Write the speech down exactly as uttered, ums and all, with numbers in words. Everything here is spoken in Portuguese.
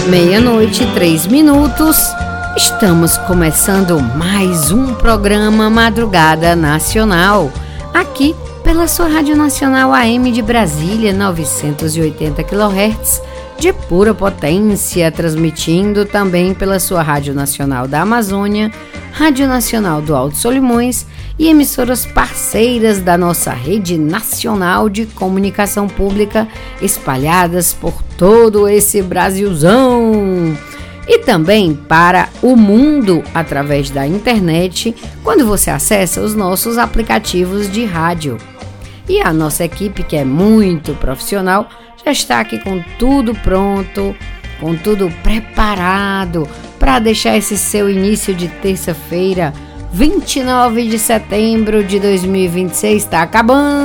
Meia-noite e três minutos. Estamos começando mais um programa Madrugada Nacional, aqui pela sua Rádio Nacional A M de Brasília, novecentos e oitenta quilohertz, de pura potência, transmitindo também pela sua Rádio Nacional da Amazônia, Rádio Nacional do Alto Solimões e emissoras parceiras da nossa rede nacional de comunicação pública espalhadas por todo esse Brasilzão. E também para o mundo através da internet, quando você acessa os nossos aplicativos de rádio. E a nossa equipe, que é muito profissional, já está aqui com tudo pronto, com tudo preparado para deixar esse seu início de terça-feira, vinte e nove de setembro de dois mil e vinte e seis, está acabando.